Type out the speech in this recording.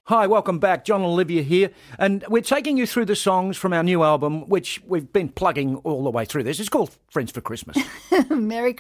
Hi, welcome back. John and Olivia here. And we're taking you through the songs from our new album, which we've been plugging all the way through this. It's called Friends for Christmas. Merry